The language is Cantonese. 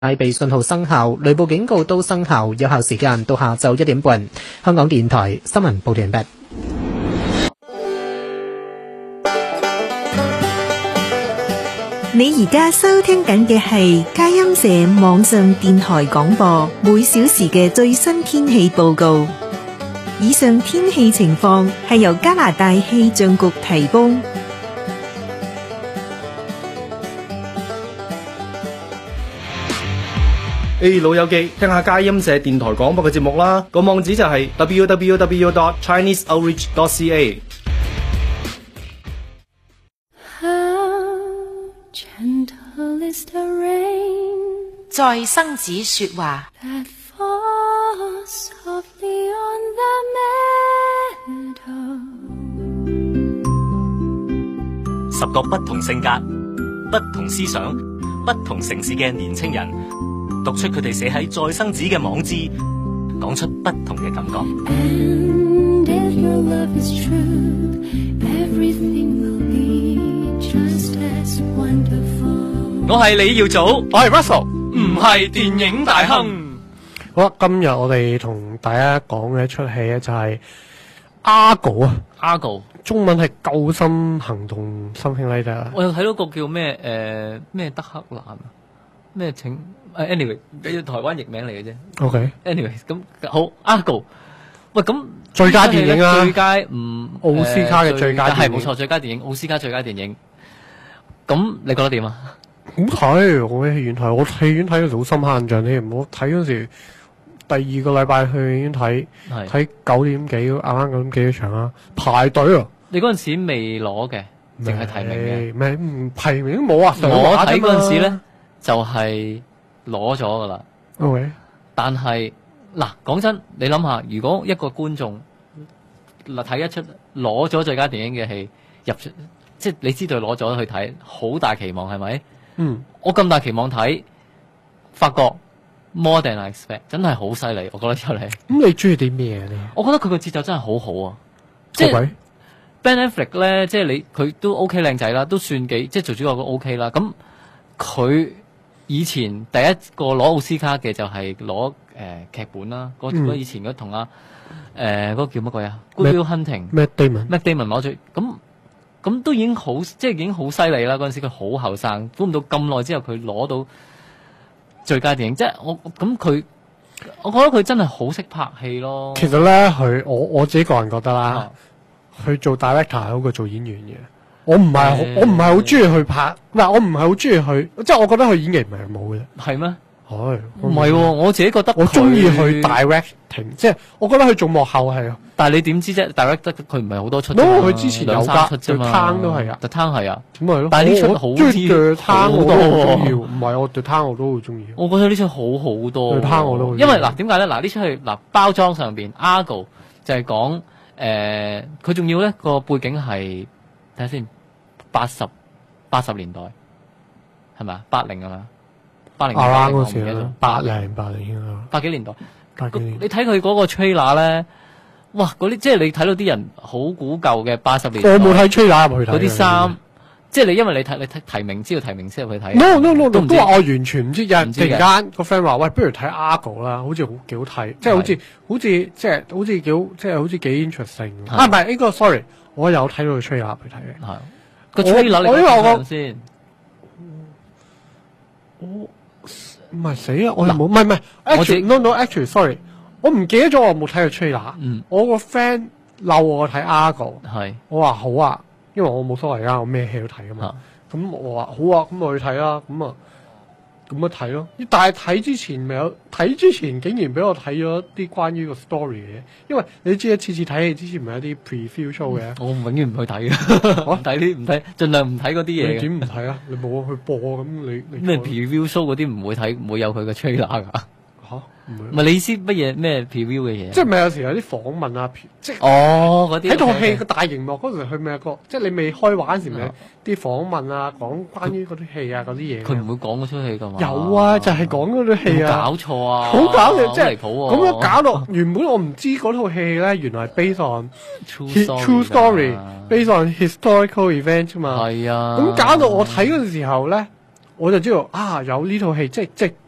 戒備信號生效，雷暴警告都生效，有效時間到下晝1點半。香港電台新聞報道完畢。 你而家收聽緊嘅係佳音社網上電台廣播，每小時嘅最新天氣報告。以上天氣情況係由加拿大氣象局提供。 老友記，聽下佳音社電台廣播嘅節目啦，個網址就係 www.chineseoutreach.ca。 在生子說話 ，10個不同性格、不同思想、不同城市嘅年青人，讀出佢哋寫喺再生子嘅網誌，講出不同嘅感覺。我係李耀祖，我係 Russell， 唔係電影大亨。 好啦，今日我哋同大家講嘅一出戲咧就係 Argo 啊 ，Argo 中文係救生行動something like that。 我又睇到個叫咩咩德克蘭啊，咩請anyway， 台灣譯名嚟嘅啫。OK，anyway 咁好 Argo。喂，咁最佳電影啊， 最佳奧斯卡嘅最佳電影係冇錯，最佳電影奧斯卡最佳電影。咁你覺得點啊？ 好睇，我喺戲院睇，我戲院睇嗰時好深刻印象添。我睇嗰時第2個禮拜去戲院睇9點幾，啱啱9點幾嘅場啦，排隊啊！ 你嗰陣時未攞嘅，淨係提名嘅， 咩提名都冇啊！ 我睇嗰陣時咧就係攞咗噶啦。 OK， 但係嗱，講真，你諗下，如果一個觀眾睇一出攞咗最佳電影嘅戲入出，即係你知道攞咗去睇，好大期望係咪？我咁大期望睇，發覺 more than I expect， 真係好犀利，我覺得出嚟。 咁你中意啲咩咧？ 我覺得佢個節奏真係好好啊！即係 Ben Affleck 咧，即係佢都 OK 靚仔啦，都算幾即係做主角都 OK 啦。咁佢以前第一個攞奧斯卡嘅就係攞劇本啦，嗰以前嗰同嗰個叫乜鬼啊 Good Will Hunting，Matt Damon 攞咗咁都已經好，即係已經好犀利啦！嗰陣時佢好後生，估唔到咁耐之後佢攞到最佳電影，即係我覺得佢真係好識拍戲咯。 其實咧，我自己個人覺得啦，佢做 director 係好過做演員嘅。我唔係好中意去拍，我唔係好中意去，即係我覺得佢演技唔係冇嘅。 係咩？ 唔係，我自己覺得我中意去 directing， 即係我覺得佢做幕後係。但係你點知啫 ？direct 佢唔係好多出。 佢之前有㗎， 出啫嘛。 攤都係啊， 特攤係啊。 咁咪咯。 但係呢出好啲， 攤我都好中意。唔係我對攤我都好中意。 我覺得呢出好好多。 對攤我都好。 因為嗱，點解咧？嗱，呢出係嗱包裝上邊 Argo 就係講佢仲要咧個背景係睇下先，80年代係咪啊？80啊嘛。80 嗰時啦，80 幾年代，你睇佢嗰個 trailer 咧，哇！嗰啲即係你睇到啲人好古舊嘅80年代。 我冇睇 trailer 入去睇。 嗰啲衫，即係你因為你睇提名知道提名先入去睇。 No， 都話我完全唔知。突然間個 friend 話：喂，不如睇 Argo 啦，好似幾好睇，即係好似幾 interesting。唔係呢個 sorry，我有睇到個 trailer 去睇嘅。 係個 trailer 你睇先。 唔係死啊！我又冇，唔係，actually sorry， 我唔記得咗我有冇睇過 trailer。我個 friend 嬲我睇 Argo， 我話好啊，因為我冇所謂啊，我咩戲都睇噶嘛。咁我話好啊，咁我去睇啦。咁咪睇咯。但係睇之前竟然俾我睇咗啲關於個 story 嘅嘢，因為你知次次睇戲之前唔係有啲 preview show 嘅。 我永遠唔去睇嘅，我唔睇，盡量唔睇嗰啲嘢。 你點唔睇啊？你冇去播咁你咩 preview show 嗰啲唔會睇，唔會有佢嘅 trailer 㗎。唔係你意思乜嘢咩 preview 嘅嘢？ 即係咪有時有啲訪問啊？即係嗰啲喺套戲個大熒幕嗰時，佢咪有個即係你未開畫嗰時咪啲訪問啊，講關於嗰啲戲啊嗰啲嘢。佢唔會講嗰出戲㗎嘛？ 有啊，就係講嗰啲戲啊。 搞錯啊！ 好搞笑，即係離譜喎。 咁樣搞到原本我唔知嗰套戲咧，原來係 based on true story，based on historical event 嘛。 係啊。 咁搞到我睇嗰陣時候咧，我就知道啊，有呢套戲，即係